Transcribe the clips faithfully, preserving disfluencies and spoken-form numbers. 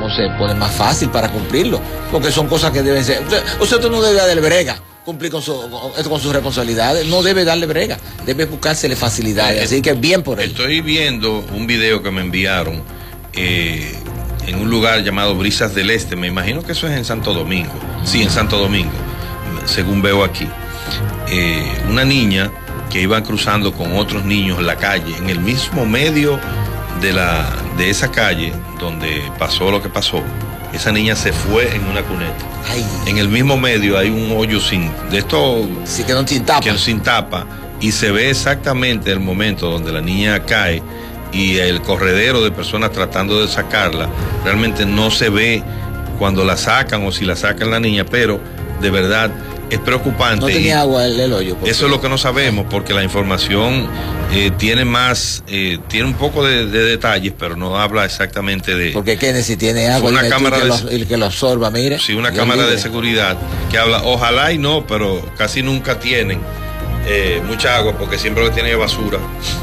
cómo se pone más fácil para cumplirlo, porque son cosas que deben ser. Usted, usted no debe darle brega, cumplir con, su, con, con sus responsabilidades, no debe darle brega, debe buscársele facilidades, eh, así que bien por él. Estoy viendo un video que me enviaron eh, en un lugar llamado Brisas del Este, me imagino que eso es en Santo Domingo, sí, en Santo Domingo, según veo aquí. Eh, una niña que iba cruzando con otros niños la calle, en el mismo medio de, la, de esa calle donde pasó lo que pasó, esa niña se fue en una cuneta. Ay. En el mismo medio hay un hoyo sin, de esto, sí, que no sin tapa. Que sin tapa, y se ve exactamente el momento donde la niña cae y el corredero de personas tratando de sacarla. Realmente no se ve cuando la sacan o si la sacan la niña, pero de verdad es preocupante. No tenía agua el, el hoyo. Eso es lo que no sabemos, porque la información eh, tiene más, eh, tiene un poco de, de detalles, pero no habla exactamente de. Porque Kennedy tiene agua una y cámara que, de, lo, el que lo absorba, mire. Sí, una cámara libre de seguridad que habla, ojalá y no, pero casi nunca tienen eh, mucha agua, porque siempre lo tienen basura.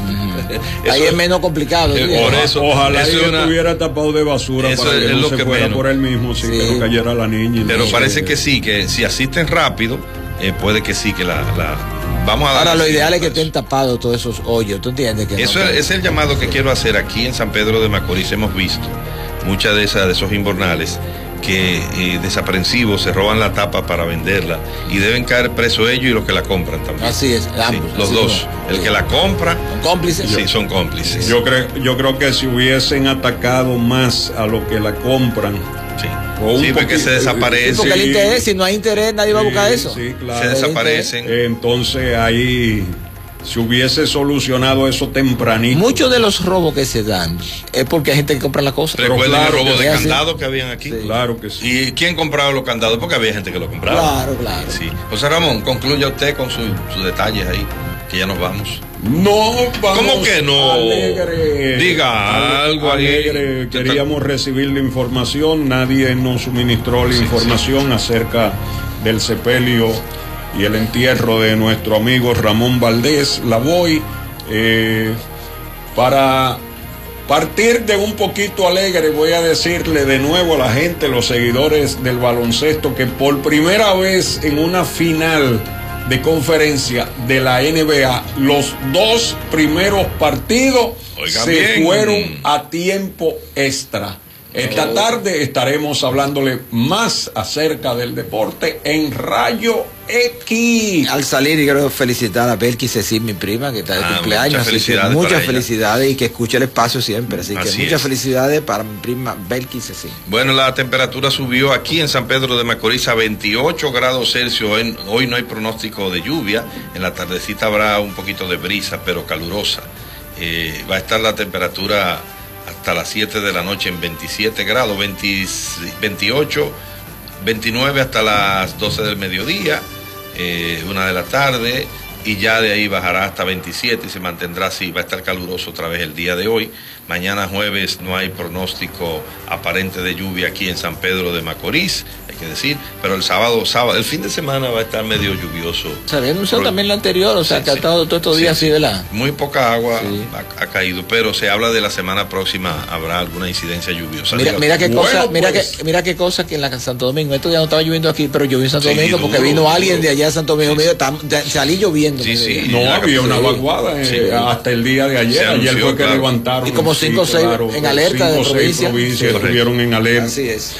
Mm. Ahí es menos complicado. Eh, ¿sí? por eso, ojalá eso y una, estuviera tapado de basura eso para es, que es no lo se que fuera menos. por él mismo, sí, sí. Que no cayera la niña. Pero no parece sé. que sí, que si asisten rápido, eh, puede que sí, que la, la vamos a dar. Ahora lo ideal es que estén tapados todos esos hoyos, ¿tú entiendes? Que eso no, es, es el llamado que quiero hacer aquí en San Pedro de Macorís. Hemos visto muchas de esas de esos invernales que eh, desaprensivos se roban la tapa para venderla y deben caer presos ellos y los que la compran también. Así es, ambos, sí, los así dos, no. El que la compra. ¿Son cómplices? Sí, son cómplices. Yo creo, yo creo que si hubiesen atacado más a los que la compran. Sí, sí porque se desaparecen. Sí, porque el interés, si no hay interés, nadie sí, va a buscar eso. Sí, claro. Se desaparecen. Entonces ahí se hubiese solucionado eso tempranito. Muchos de los robos que se dan es porque hay gente que compra las cosas. Recuerden claro el robo de candados así. Que habían aquí. Sí. Claro que sí. ¿Y quién compraba los candados? Porque había gente que lo compraba. Claro, claro. Sí. José Ramón, concluya usted con sus su detalles ahí, que ya nos vamos. No, vamos. ¿Cómo que no? Alegre. Diga algo alegre. ahí. Queríamos recibir la información, nadie nos suministró la sí, información sí. acerca del sepelio y el entierro de nuestro amigo Ramón Valdés. La voy eh, para partir de un poquito alegre, voy a decirle de nuevo a la gente, los seguidores del baloncesto, que por primera vez en una final de conferencia de la N B A, los dos primeros partidos Oiga se bien. fueron a tiempo extra. Esta oh. tarde estaremos hablándole más acerca del deporte en Rayo X. Al salir, y quiero felicitar a Belkis Cecil, mi prima, que está de ah, cumpleaños. Muchas felicidades. Muchas felicidades y que escuche el espacio siempre. Así, así que muchas es. felicidades para mi prima Belkis Cecil. Bueno, la temperatura subió aquí en San Pedro de Macorís a veintiocho grados Celsius. Hoy, hoy no hay pronóstico de lluvia. En la tardecita habrá un poquito de brisa, pero calurosa. Eh, va a estar la temperatura hasta las siete de la noche en veintisiete grados, veinte, veintiocho, veintinueve hasta las doce del mediodía, eh, una de la tarde, y ya de ahí bajará hasta veintisiete y se mantendrá así. Va a estar caluroso otra vez el día de hoy. Mañana jueves no hay pronóstico aparente de lluvia aquí en San Pedro de Macorís, hay que decir, pero el sábado, sábado, el fin de semana va a estar medio lluvioso. Se había anunciado también lo anterior, o sea, sí, que ha estado todos estos sí, días sí. así, ¿verdad? Muy poca agua sí. ha, ha caído, pero se habla de la semana próxima habrá alguna incidencia lluviosa. Mira, mira qué bueno, cosa, pues. mira que, mira qué cosa que en la Santo Domingo, esto ya no estaba lloviendo aquí, pero llovió en Santo Sí, Domingo duro, porque vino duro. alguien de allá de Santo Domingo, sí, medio, salí lloviendo. Sí, sí. No, Ya, había sí. una vaguada eh, Sí. hasta el día de ayer. Se Ayer anunció, fue que claro. levantaron. Y como cinco o sí, seis claro, en alerta de cinco, seis provincia. provincias Sí, estuvieron en alerta. Así es.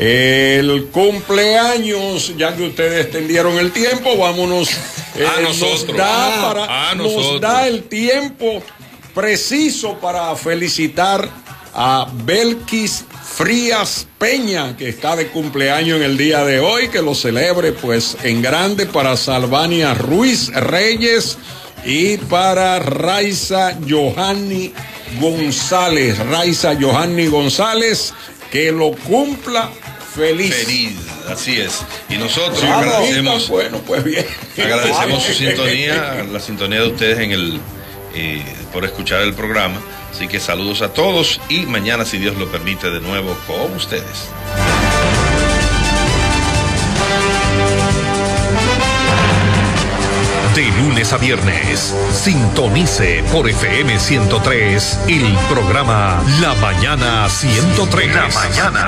El cumpleaños, ya que ustedes extendieron el tiempo, vámonos. Eh, a nosotros. Nos da, para, a nos nosotros. da el tiempo preciso para felicitar a Belkis Frías Peña, que está de cumpleaños en el día de hoy, que lo celebre pues en grande, para Salvania Ruiz Reyes y para Raiza Johanny González. Raiza Johanny González, que lo cumpla feliz. Feliz, así es. Y nosotros Ah, agradecemos, bueno, pues bien. agradecemos su sintonía, la sintonía de ustedes en el eh, por escuchar el programa. Así que saludos a todos y mañana, si Dios lo permite, de nuevo con ustedes. De lunes a viernes, sintonice por F M ciento tres el programa La Mañana ciento tres. La Mañana